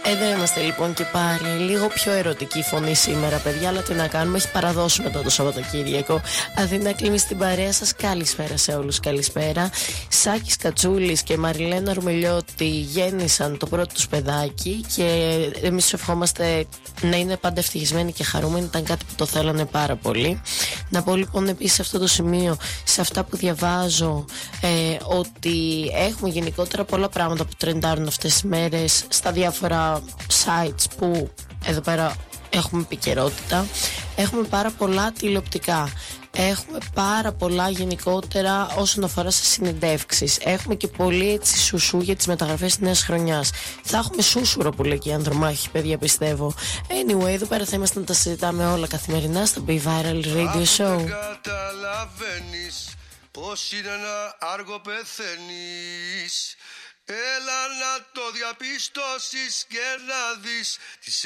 Εδώ είμαστε λοιπόν και πάλι. Λίγο πιο ερωτική φωνή σήμερα, παιδιά, αλλά τι να κάνουμε, έχει παραδώσει μετά το Σαββατοκύριακο. Αθήνα κλείνει στην παρέα σας. Καλησπέρα σε όλους, καλησπέρα. Σάκης Κατσούλης και Μαριλένα Ρουμελιώτη γέννησαν το πρώτο τους παιδάκι και εμείς τους ευχόμαστε να είναι πάντα ευτυχισμένοι και χαρούμενοι. Ήταν κάτι που το θέλανε πάρα πολύ. Να πω λοιπόν επίσης σε αυτό το σημείο, σε αυτά που διαβάζω, ότι έχουμε γενικότερα πολλά πράγματα που τρεντάρουν αυτές τις μέρες στα διάφορα sites που εδώ πέρα έχουμε επικαιρότητα. Έχουμε πάρα πολλά τηλεοπτικά. Έχουμε πάρα πολλά γενικότερα όσον αφορά σε συνεντεύξεις. Έχουμε και πολύ έτσι σουσού για τις μεταγραφές της νέας χρονιάς. Θα έχουμε σούσουρο που λέει και η Ανδρομάχη, παιδιά, πιστεύω. Anyway, εδώ πέρα θα είμαστε να τα συζητάμε όλα καθημερινά στο Be Viral Radio Show. Αν καταλαβαίνεις πως είναι ένα άργο πεθαίνεις, έλα να το διαπιστώσεις και να δεις τις